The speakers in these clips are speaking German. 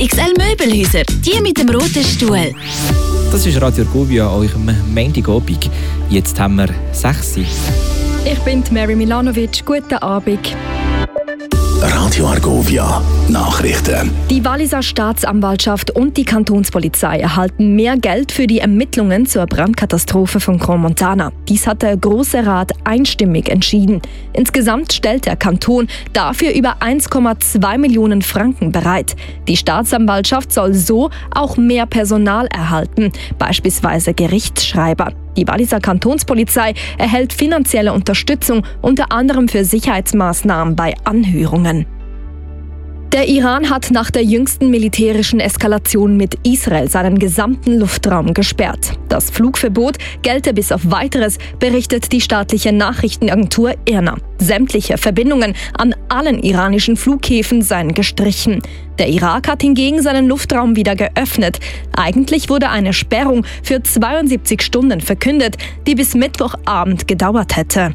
XL Möbelhäuser, die mit dem roten Stuhl. Das ist Radio Argovia an eurem Montagabend. Jetzt haben wir 6 Uhr. Ich bin Mary Milanovic. Guten Abend. Radio Argovia Nachrichten. Die Walliser Staatsanwaltschaft und die Kantonspolizei erhalten mehr Geld für die Ermittlungen zur Brandkatastrophe von Crans-Montana. Dies hat der Grosse Rat einstimmig entschieden. Insgesamt stellt der Kanton dafür über 1,2 Millionen Franken bereit. Die Staatsanwaltschaft soll so auch mehr Personal erhalten, beispielsweise Gerichtsschreiber. Die Walliser Kantonspolizei erhält finanzielle Unterstützung, unter anderem für Sicherheitsmaßnahmen bei Anhörungen. Der Iran hat nach der jüngsten militärischen Eskalation mit Israel seinen gesamten Luftraum gesperrt. Das Flugverbot gelte bis auf Weiteres, berichtet die staatliche Nachrichtenagentur IRNA. Sämtliche Verbindungen an allen iranischen Flughäfen seien gestrichen. Der Irak hat hingegen seinen Luftraum wieder geöffnet. Eigentlich wurde eine Sperrung für 72 Stunden verkündet, die bis Mittwochabend gedauert hätte.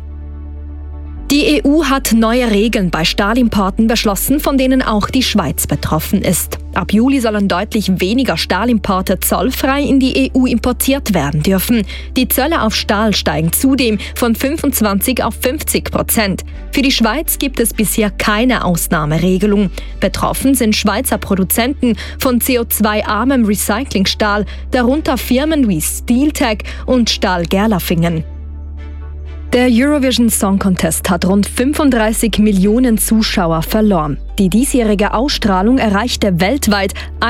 Die EU hat neue Regeln bei Stahlimporten beschlossen, von denen auch die Schweiz betroffen ist. Ab Juli sollen deutlich weniger Stahlimporte zollfrei in die EU importiert werden dürfen. Die Zölle auf Stahl steigen zudem von 25% auf 50%. Für die Schweiz gibt es bisher keine Ausnahmeregelung. Betroffen sind Schweizer Produzenten von CO2-armem Recyclingstahl, darunter Firmen wie Steeltech und Stahl Gerlafingen. Der Eurovision Song Contest hat rund 35 Millionen Zuschauer verloren. Die diesjährige Ausstrahlung erreichte weltweit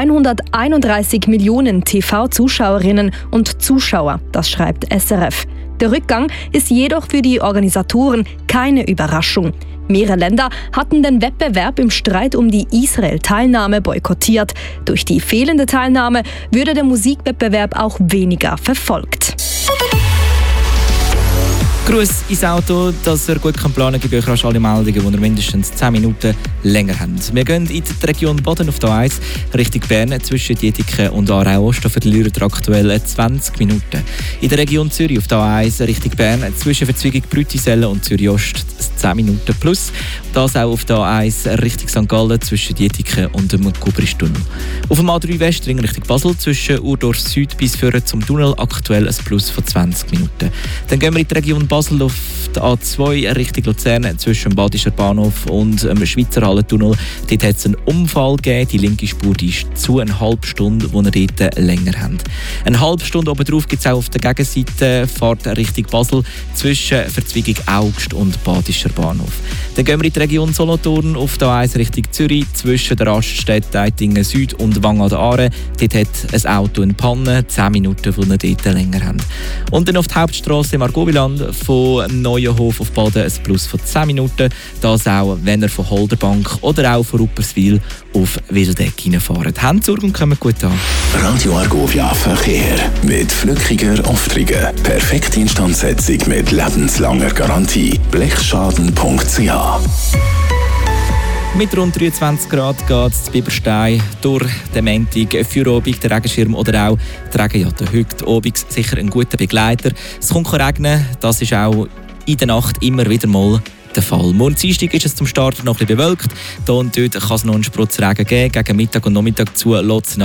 131 Millionen TV-Zuschauerinnen und Zuschauer, das schreibt SRF. Der Rückgang ist jedoch für die Organisatoren keine Überraschung. Mehrere Länder hatten den Wettbewerb im Streit um die Israel-Teilnahme boykottiert. Durch die fehlende Teilnahme würde der Musikwettbewerb auch weniger verfolgt. Gruß ins Auto, dass ihr gut planen könnt, gebe ich euch alle Meldungen, die ihr mindestens 10 Minuten länger habt. Wir gehen in die Region Boden auf der A1 Richtung Bern. Zwischen Dietiken und Aarau-Ost verlieren aktuell 20 Minuten. In der Region Zürich auf der A1 Richtung Bern zwischen Verzweigung Brütisellen und Zürich-Ost 10 Minuten plus. Das auch auf der A1 Richtung St. Gallen zwischen Dietiken und dem Kubristunnel. Auf dem A3 Westring Richtung Basel zwischen Urdorf Süd bis Führen zum Tunnel aktuell ein Plus von 20 Minuten. Dann gehen wir in die Region Basel auf der A2 Richtung Luzern zwischen dem Badischer Bahnhof und dem Schweizer Hallentunnel. Dort hat es einen Unfall gegeben. Die linke Spur die ist zu eine halbe Stunde, wo ihr dort länger habt. Eine halbe Stunde obendrauf gibt es auch auf der Gegenseite Fahrt Richtung Basel zwischen Verzweigung Augst und Badischer Bahnhof. Dann gehen wir in die Region Solothurn auf der A1 Richtung Zürich zwischen der Raststätte Eitingen Süd und Wang an der Aare. Dort hat ein Auto eine Panne, 10 Minuten, wo ihr dort länger habt. Und dann auf die Hauptstrasse im Argoviland von Neuenhof auf Baden ein Plus von 10 Minuten. Das auch, wenn ihr von Holderbank oder auch von Rupperswil auf Wildeck reinfahrt. Habt Sorge und kommt gut an. Radio Argovia Verkehr mit flückiger Aufträge. Perfekte Instandsetzung mit lebenslanger Garantie. Blechschaden.ch. Mit rund 23 Grad geht es zu Biberstein durch den Montag, Feierabend, den Regenschirm oder auch die Regenjacke. Heute Abend sicher ein guter Begleiter. Es kommt regnen, das ist auch in der Nacht immer wieder mal der Fall. Morgen Dienstag ist es zum Start noch ein bisschen bewölkt. Hier und dort kann es noch einen Sprotzregen geben. Gegen Mittag und Nachmittag zu lässt es